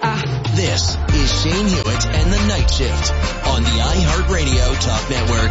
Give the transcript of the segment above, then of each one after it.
This is Shane Hewitt and the Night Shift on the iHeartRadio Talk Network.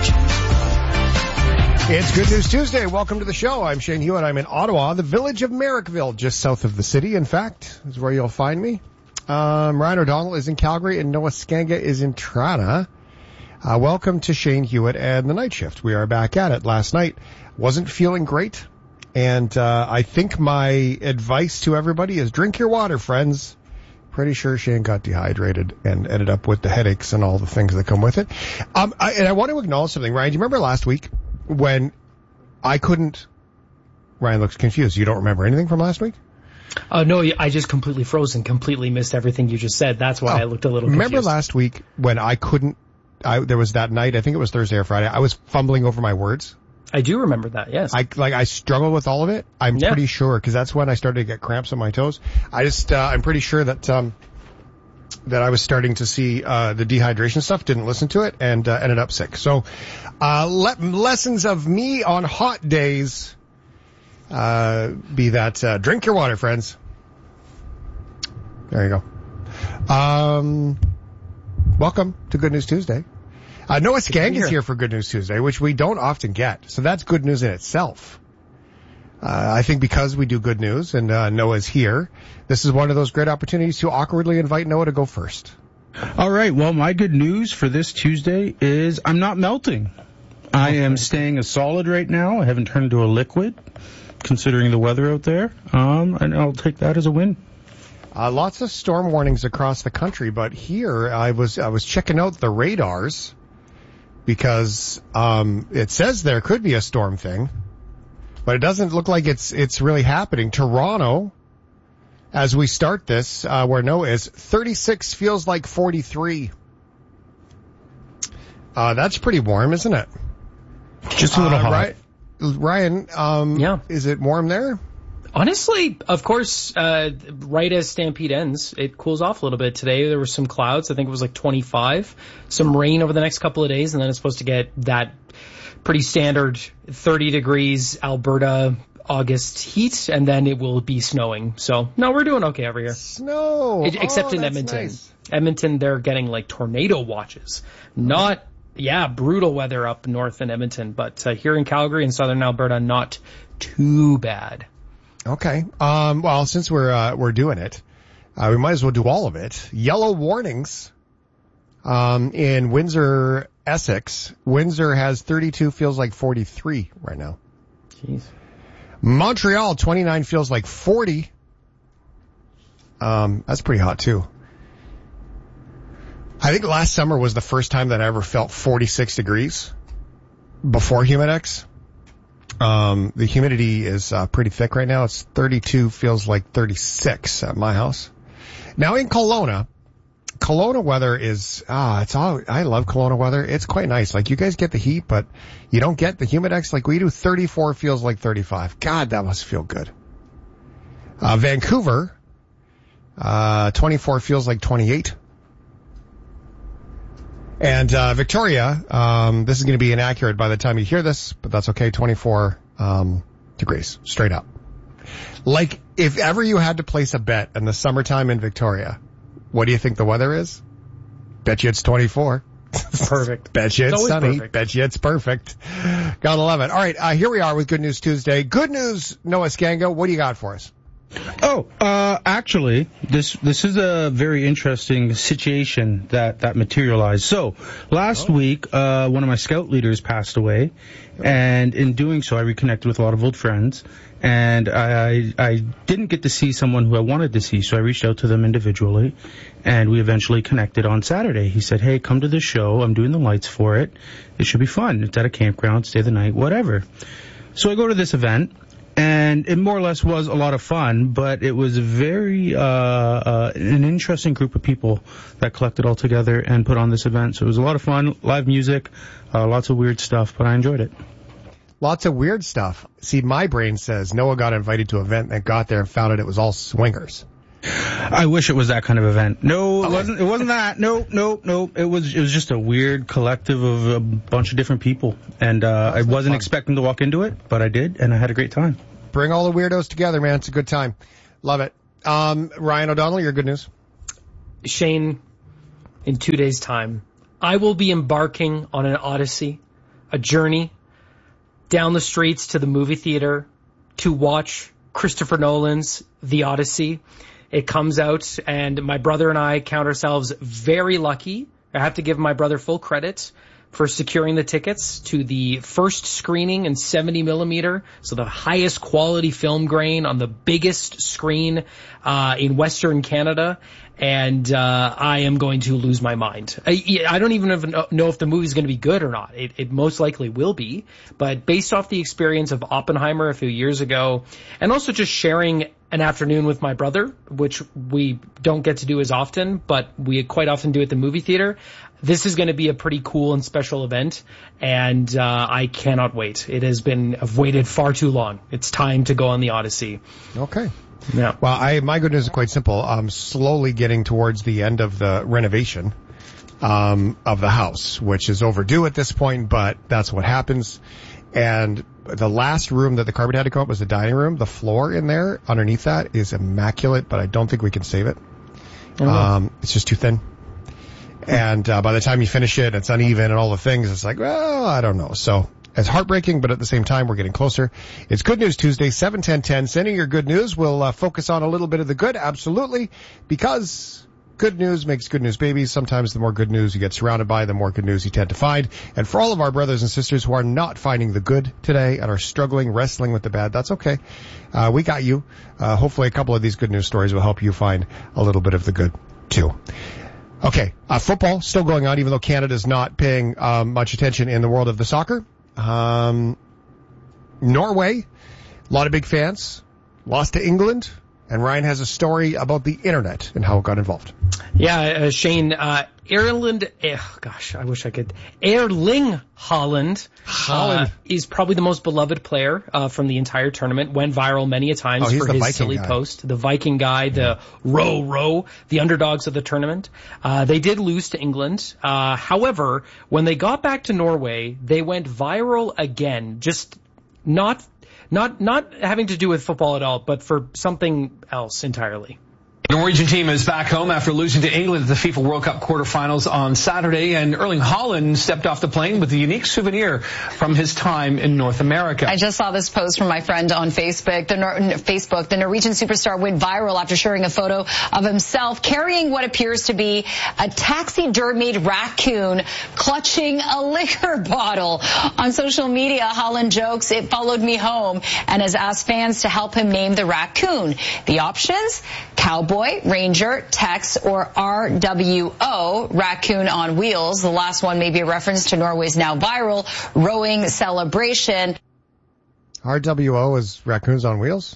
It's Good News Tuesday. Welcome to the show. I'm Shane Hewitt. I'm in Ottawa, the village of Merrickville, just south of the city. In fact, is where you'll find me. Ryan O'Donnell is in Calgary and Noah Skanga is in Toronto. Welcome to Shane Hewitt and the Night Shift. We are back at it. Last night wasn't feeling great, and I think my advice to everybody is drink your water, friends. Pretty sure Shane got dehydrated and ended up with the headaches and all the things that come with it. And I want to acknowledge something. Ryan, do you remember last week when I couldn't... Ryan looks confused. You don't remember anything from last week? No, I just completely froze and completely missed everything you just said. That's why I looked a little confused. Remember last week when I couldn't... there was that night, I think it was Thursday or Friday, I was fumbling over my words. I do remember that, yes. I struggled with all of it. I'm pretty sure, because that's when I started to get cramps on my toes. I'm pretty sure that I was starting to see the dehydration stuff, didn't listen to it, and ended up sick. So, lessons of me on hot days, be that, drink your water, friends. There you go. Welcome to Good News Tuesday. Noah Skang is here for Good News Tuesday, which we don't often get. So that's good news in itself. I think because we do good news and Noah's here, this is one of those great opportunities to awkwardly invite Noah to go first. All right. Well, my good news for this Tuesday is I'm not melting. I am staying a solid right now. I haven't turned into a liquid, considering the weather out there. And I'll take that as a win. Lots of storm warnings across the country, but here I was checking out the radars because it says there could be a storm thing, but it doesn't look like it's really happening. Toronto, as we start this, where Noah is, 36 feels like 43. That's pretty warm, isn't it? Just a little hot. Ryan, is it warm there? Honestly, of course, right as Stampede ends, it cools off a little bit. Today there were some clouds. I think it was like 25. Some rain over the next couple of days, and then it's supposed to get that pretty standard 30 degrees Alberta August heat, and then it will be snowing. So, no, we're doing okay over here. Snow! Except in Edmonton. Nice. Edmonton, they're getting like tornado watches. Not... Yeah, brutal weather up north in Edmonton, but here in Calgary and southern Alberta, not too bad. Okay. Well, since we're doing it, we might as well do all of it. Yellow warnings, in Windsor, Essex. Windsor has 32, feels like 43 right now. Jeez. Montreal, 29, feels like 40. That's pretty hot too. I think last summer was the first time that I ever felt 46 degrees before Humidex. The humidity is pretty thick right now. It's 32, feels like 36 at my house. Now in Kelowna weather is, I love Kelowna weather. It's quite nice. Like you guys get the heat, but you don't get the Humidex like we do. 34 feels like 35. God, that must feel good. Vancouver, 24 feels like 28. And Victoria, this is going to be inaccurate by the time you hear this, but that's okay, 24 degrees, straight up. Like, if ever you had to place a bet in the summertime in Victoria, what do you think the weather is? Bet you it's 24. Perfect. Bet you it's sunny. Perfect. Bet you it's perfect. Gotta love it. All right, here we are with Good News Tuesday. Good news, Noah Skanga, what do you got for us? Actually, this is a very interesting situation that materialized. So, last week, one of my scout leaders passed away, and in doing so, I reconnected with a lot of old friends, and I didn't get to see someone who I wanted to see, so I reached out to them individually, and we eventually connected on Saturday. He said, hey, come to the show. I'm doing the lights for it. It should be fun. It's at a campground, stay the night, whatever. So I go to this event. And it more or less was a lot of fun, but it was a very an interesting group of people that collected all together and put on this event. So it was a lot of fun, live music, lots of weird stuff, but I enjoyed it. Lots of weird stuff. See, my brain says Noah got invited to an event and got there and found out it was all swingers. I wish it was that kind of event. No, it wasn't. It wasn't that. No. It was just a weird collective of a bunch of different people, and I wasn't expecting to walk into it, but I did, and I had a great time. Bring all the weirdos together, man. It's a good time. Love it. Ryan O'Donnell, your good news. Shane, in 2 days' time, I will be embarking on an odyssey, a journey down the streets to the movie theater to watch Christopher Nolan's The Odyssey. It comes out, and my brother and I count ourselves very lucky. I have to give my brother full credit for securing the tickets to the first screening in 70 millimeter, so the highest quality film grain on the biggest screen in Western Canada. And I am going to lose my mind. I don't even know if the movie's going to be good or not. It most likely will be. But based off the experience of Oppenheimer a few years ago, and also just sharing an afternoon with my brother, which we don't get to do as often, but we quite often do at the movie theater, this is going to be a pretty cool and special event. And I cannot wait. I've waited far too long. It's time to go on the Odyssey. Okay. Yeah. Well, my good news is quite simple. I'm slowly getting towards the end of the renovation of the house, which is overdue at this point, but that's what happens. And the last room that the carpet had to come up was the dining room. The floor in there, underneath that, is immaculate, but I don't think we can save it. It's just too thin. And by the time you finish it, it's uneven and all the things. It's like, well, I don't know. So it's heartbreaking, but at the same time, we're getting closer. It's Good News Tuesday, 7-10-10. Sending your good news. We'll focus on a little bit of the good, absolutely, because good news makes good news babies. Sometimes the more good news you get surrounded by, the more good news you tend to find. And for all of our brothers and sisters who are not finding the good today and are struggling, wrestling with the bad, that's okay. We got you. Hopefully a couple of these good news stories will help you find a little bit of the good, too. Okay, football still going on, even though Canada's not paying much attention in the world of the soccer. Norway, a lot of big fans, lost to England, and Ryan has a story about the internet and how it got involved. Yeah, Shane, Erling Haaland is probably the most beloved player from the entire tournament. Went viral many a times for his Viking silly post. The Viking guy, the row, the underdogs of the tournament. They did lose to England. However, when they got back to Norway, they went viral again. Just not having to do with football at all, but for something else entirely. The Norwegian team is back home after losing to England at the FIFA World Cup quarterfinals on Saturday, and Erling Haaland stepped off the plane with a unique souvenir from his time in North America. I just saw this post from my friend on Facebook. The Norwegian superstar went viral after sharing a photo of himself carrying what appears to be a taxidermied raccoon clutching a liquor bottle. On social media, Haaland jokes, "It followed me home," and has asked fans to help him name the raccoon. The options: Cowboy, Ranger, Tex, or RWO, Raccoon on Wheels. The last one may be a reference to Norway's now viral rowing celebration. RWO is Raccoons on Wheels?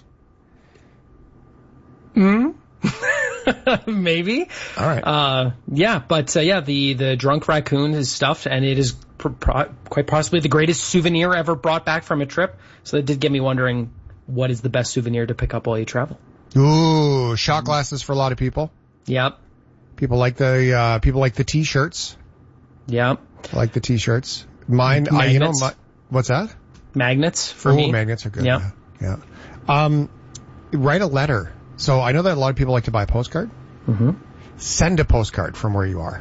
Maybe. All right. The drunk raccoon is stuffed, and it is quite possibly the greatest souvenir ever brought back from a trip. So that did get me wondering, what is the best souvenir to pick up while you travel? Ooh, shot glasses for a lot of people. Yep. People like the T-shirts. Yep. I like the T-shirts. Mine, what's that? Magnets for me. Magnets are good. Yep. Yeah. Write a letter. So I know that a lot of people like to buy a postcard. Mm-hmm. Send a postcard from where you are.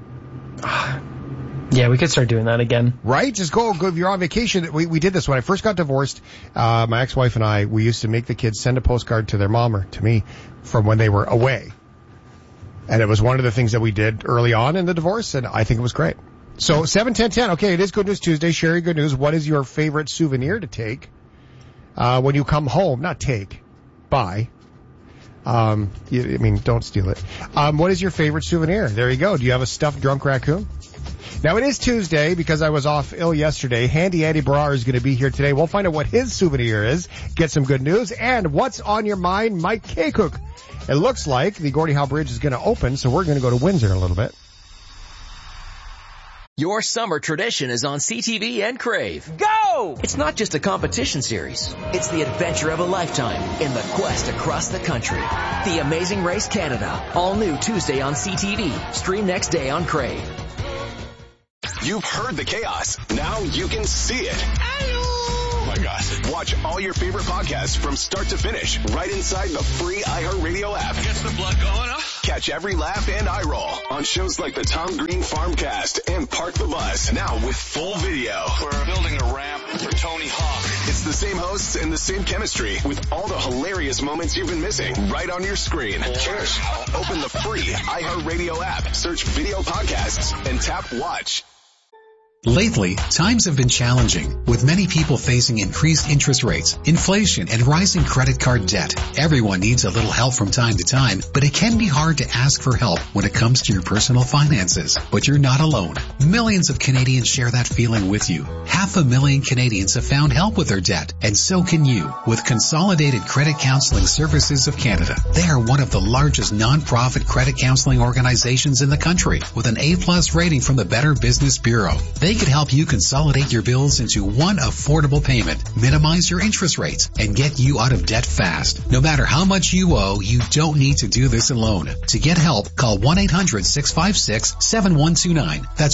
Yeah, we could start doing that again. Right? Just go if you're on vacation. We did this when I first got divorced. My ex-wife and I, we used to make the kids send a postcard to their mom or to me from when they were away. And it was one of the things that we did early on in the divorce, and I think it was great. So 7-10-10. Okay, it is Good News Tuesday. Share your good news. What is your favorite souvenir to take when you come home? Not take, buy. Don't steal it. What is your favorite souvenir? There you go. Do you have a stuffed drunk raccoon? Now, it is Tuesday because I was off ill yesterday. Handy Andy Barrar is going to be here today. We'll find out what his souvenir is, get some good news, and what's on your mind, Mike Kaycook. It looks like the Gordie Howe Bridge is going to open, so we're going to go to Windsor a little bit. Your summer tradition is on CTV and Crave. Go! It's not just a competition series. It's the adventure of a lifetime in the quest across the country. The Amazing Race Canada. All new Tuesday on CTV. Stream next day on Crave. You've heard the chaos. Now you can see it. Hello! My us. Watch all your favorite podcasts from start to finish right inside the free iHeartRadio app. Gets the blood going, huh? Catch every laugh and eye roll on shows like the Tom Green Farmcast and Park the Bus, now with full video. We're building a ramp for Tony Hawk. It's the same hosts and the same chemistry with all the hilarious moments you've been missing right on your screen. Cheers. Open the free iHeartRadio app, search video podcasts, and tap watch. Lately, times have been challenging, with many people facing increased interest rates, inflation, and rising credit card debt. Everyone needs a little help from time to time, but it can be hard to ask for help when it comes to your personal finances. But you're not alone. Millions of Canadians share that feeling with you. 500,000 Canadians have found help with their debt, and so can you, with Consolidated Credit Counseling Services of Canada. They are one of the largest non-profit credit counseling organizations in the country, with an A+ rating from the Better Business Bureau. They could help you consolidate your bills into one affordable payment, minimize your interest rates, and get you out of debt fast. No matter how much you owe, you don't need to do this alone. To get help, call 1-800-656-7129. That's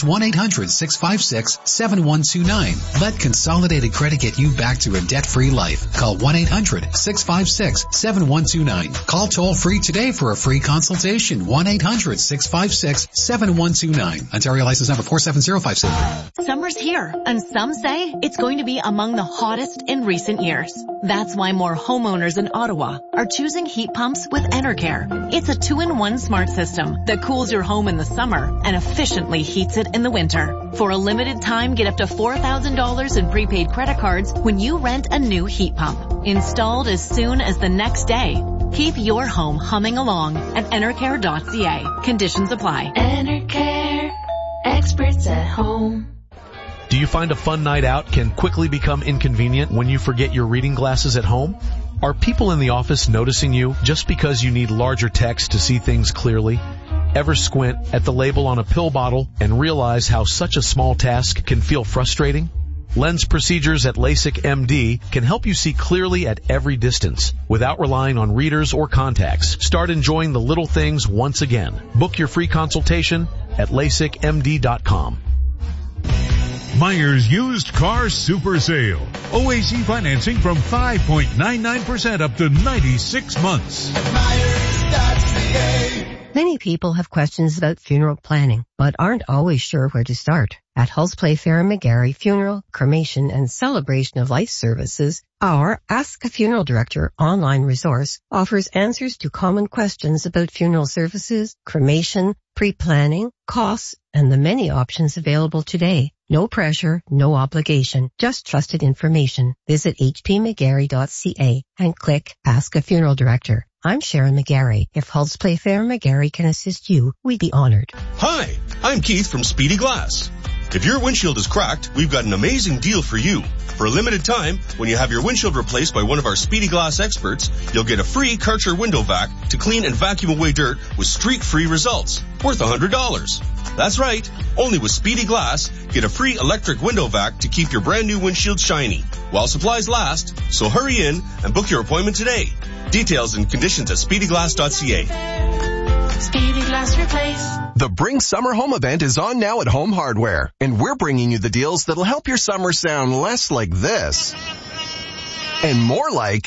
1-800-656-7129. Let Consolidated Credit get you back to a debt-free life. Call 1-800-656-7129. Call toll-free today for a free consultation. 1-800-656-7129. Ontario license number 47057. Summer's here, and some say it's going to be among the hottest in recent years. That's why more homeowners in Ottawa are choosing heat pumps with Enercare. It's a 2-in-1 smart system that cools your home in the summer and efficiently heats it in the winter. For a limited time, get up to $4,000 in prepaid credit cards when you rent a new heat pump. Installed as soon as the next day. Keep your home humming along at Enercare.ca. Conditions apply. Enercare. Experts at home. Do you find a fun night out can quickly become inconvenient when you forget your reading glasses at home? Are people in the office noticing you just because you need larger text to see things clearly? Ever squint at the label on a pill bottle and realize how such a small task can feel frustrating? Lens procedures at LASIK MD can help you see clearly at every distance without relying on readers or contacts. Start enjoying the little things once again. Book your free consultation at LASIKMD.com. Myers Used Car Super Sale. OAC financing from 5.99% up to 96 months. Many people have questions about funeral planning, but aren't always sure where to start. At Hulse Playfair and McGarry Funeral, Cremation, and Celebration of Life Services, our Ask a Funeral Director online resource offers answers to common questions about funeral services, cremation, pre-planning, costs, and the many options available today. No pressure, no obligation, just trusted information. Visit hpmcgarry.ca and click Ask a Funeral Director. I'm Sharon McGarry. If Hulse Playfair and McGarry can assist you, we'd be honored. Hi, I'm Keith from Speedy Glass. If your windshield is cracked, we've got an amazing deal for you. For a limited time, when you have your windshield replaced by one of our Speedy Glass experts, you'll get a free Karcher window vac to clean and vacuum away dirt with streak-free results, worth $100. That's right. Only with Speedy Glass, get a free electric window vac to keep your brand new windshield shiny while supplies last. So hurry in and book your appointment today. Details and conditions at speedyglass.ca. Speedy Glass Replace. The Bring Summer Home event is on now at Home Hardware, and we're bringing you the deals that'll help your summer sound less like this and more like,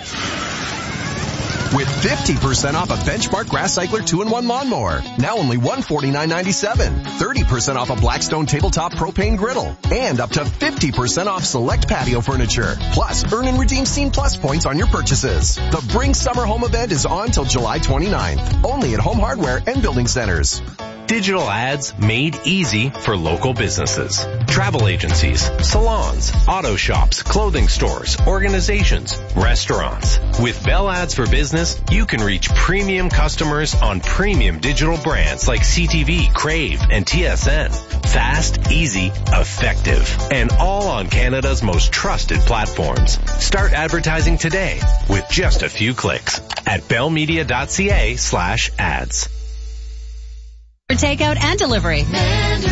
with 50% off a Benchmark Grass Cycler 2-in-1 lawnmower, now only $149.97. 30% off a Blackstone tabletop propane griddle, and up to 50% off select patio furniture. Plus, earn and redeem Scene Plus points on your purchases. The Bring Summer Home event is on till July 29th, only at Home Hardware and Building Centers. Digital ads made easy for local businesses. Travel agencies, salons, auto shops, clothing stores, organizations, restaurants. With Bell Ads for Business, you can reach premium customers on premium digital brands like CTV, Crave, and TSN. Fast, easy, effective, and all on Canada's most trusted platforms. Start advertising today with just a few clicks at bellmedia.ca/ads. For takeout and delivery.